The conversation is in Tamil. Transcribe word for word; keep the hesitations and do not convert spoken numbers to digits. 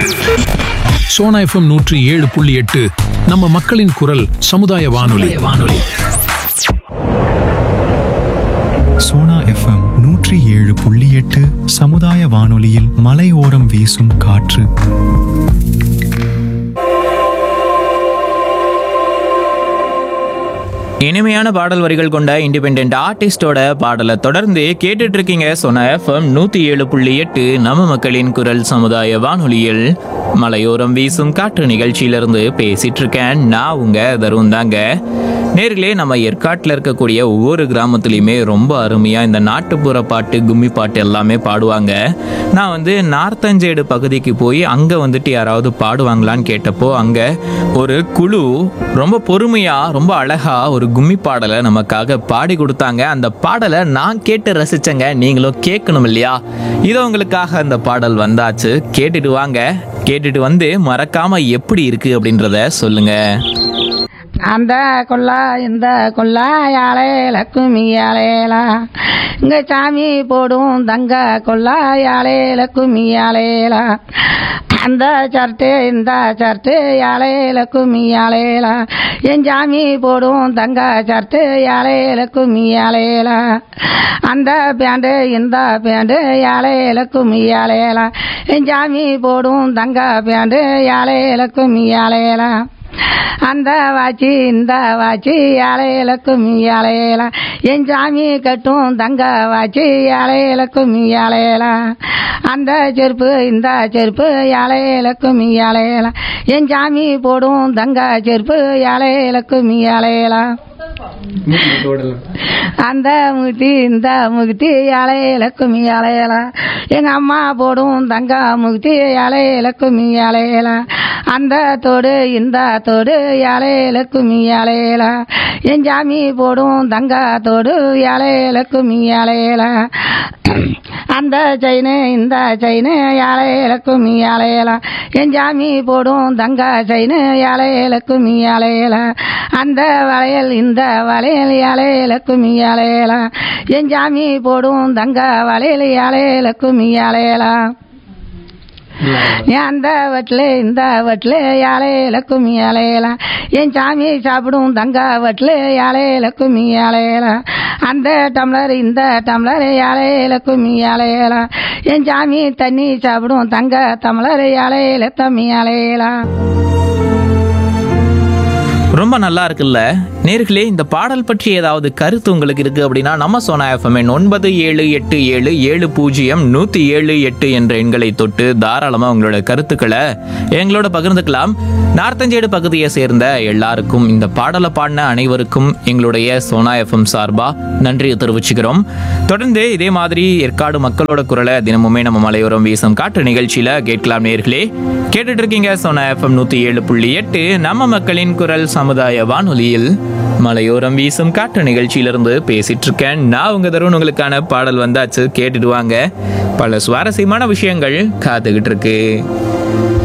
சோனா எஃப்எம் நூற்றி ஏழு புள்ளி எட்டு நம்ம மக்களின் குரல் சமுதாய வானொலி வானொலி சோனா எஃப்எம் நூற்றி ஏழு புள்ளி எட்டு சமுதாய வானொலியில் மலையோரம் வீசும் காற்று. இனிமையான பாடல் வரிகள் கொண்ட இண்டிபெண்டன்ட் ஆர்டிஸ்டோட பாடலை தொடர்ந்து கேட்டுட்டு இருக்கீங்க. சோனா எஃப்எம் நூத்தி ஏழு புள்ளி எட்டு நம்ம மக்களின் குரல் சமுதாய வானொலியில் மலையோரம் வீசும் காற்று நிகழ்ச்சியிலிருந்து பேசிட்டு இருக்கேன். நான் உங்க தருண் தாங்க. நேர்களே, நம்ம ஏற்காட்டில் இருக்கக்கூடிய ஒவ்வொரு கிராமத்துலையுமே ரொம்ப அருமையாக இந்த நாட்டுப்புற பாட்டு, கும்மி பாட்டு எல்லாமே பாடுவாங்க. நான் வந்து நார்த்தஞ்சேடு பகுதிக்கு போய் அங்கே வந்துட்டு யாராவது பாடுவாங்களான்னு கேட்டப்போ அங்கே ஒரு குழு ரொம்ப பொறுமையாக ரொம்ப அழகாக ஒரு கும்மி பாடலை நமக்காக பாடி கொடுத்தாங்க. அந்த பாடலை நான் கேட்டு ரசித்தேங்க. நீங்களும் கேட்கணும் இல்லையா? இதோ உங்களுக்காக அந்த பாடல் வந்தாச்சு. கேட்டுட்டு வாங்க. கேட்டுட்டு வந்து மறக்காமல் எப்படி இருக்குது அப்படின்றத சொல்லுங்கள். அந்த கொல்லா இந்த கொல்லா யாழையில கும்மி யாழையிலா இங்க சாமி போடும் தங்க கொல்லா யாழையில கும்மி யாழையிலா அந்த சர்ட்டு இந்த சர்ட்டு யாழையில கும்மி யாழையிலா என் சாமி போடும் தங்க சர்ட்டு யாழையில கும்மி யாழையிலா அந்த பேண்டு இந்த பேண்டு யாழையில கும்மி யாழையிலா என் சாமி போடும் தங்க பேண்டு யாழையில கும்மி யாழையிலா அந்த வாச்சி இந்த வாச்சி யாழையில கும்மி யாழையிலா என் சாமி கட்டும் தங்க வாச்சி யாழையில கும்மி யாழையிலா அந்த செருப்பு இந்த செருப்பு யாழையில கும்மி யாழையிலா என் சாமி போடும் தங்க செருப்பு யாழையில கும்மி யாழையிலா அந்த முகுத்தி இந்த முகுத்தி யாழையில கும்மி யாழையிலா எங்க அம்மா போடும் தங்க முகுத்தி யாழையில கும்மி யாழையிலா அந்த தோடு இந்த தோடு யாழையில கும்மி யாழையிலா என் சாமி போடும் தங்க தோடு யாழையில கும்மி யாழையிலா அந்த செயினு இந்த செயினு யாழையில கும்மி யாழையிலா என் சாமி போடும் தங்க செயினு யாழையில கும்மி யாழையிலா அந்த வளையல் இந்த வளையல் யாழையில கும்மி யாழையிலா என் சாமி போடும் தங்க வளையல் யாழையில கும்மி யாழையிலா அந்த வட்டில் இந்த வட்டில் யாழையில கும்மி யாழையிலா என் சாமி சாப்பிடும் தங்க வட்டில் யாழையில கும்மி யாழையிலா அந்த டம்ளர் இந்த டம்ளர் யாழையில கும்மி யாழையிலா என் சாமி தண்ணி சாப்பிடும் தங்க டம்ளர் யாழையில தம்மி யாழையிலா. ரொம்ப நல்லா இருக்குல்ல நேர்களே? இந்த பாடல் பற்றி ஏதாவது கருத்து உங்களுக்கு இருக்கு அப்படின்னா நம்ம சோனா எஃப்எம் ஒன்பது ஏழு எட்டு ஏழு ஏழு பூஜ்ஜியம் நூத்தி ஏழு எட்டு என்ற எண்களை தொட்டு தாராளமா உங்களோட கருத்துக்களை எங்களோட பகிர்ந்துக்கலாம். நார்த்தஞ்சேடு பகுதியை சேர்ந்த எல்லாருக்கும், இந்த பாடலை பாடின அனைவருக்கும் எங்களுடைய சோனா எஃப்எம் சார்பா நன்றியை தெரிவிச்சுக்கிறோம். தொடர்ந்து இதே மாதிரி ஏற்காடு மக்களோட குரலை தினமுமே நம்ம மலையோரம் வீசும் காற்று நிகழ்ச்சியில கேட்கலாம். நேர்களே, கேட்டுட்டு இருக்கீங்க சோனா எஃப்எம் நூத்தி ஏழு புள்ளி எட்டு நம்ம மக்களின் குரல் சமுதாய வானொலியில் மலையோரம் வீசும் காற்று நிகழ்ச்சியிலிருந்து பேசிட்டு இருக்கேன். நான் உங்க தருண். உங்களுக்கான பாடல் வந்தாச்சு. கேட்டுடுவாங்க. பல சுவாரஸ்யமான விஷயங்கள் காத்துக்கிட்டு இருக்கு.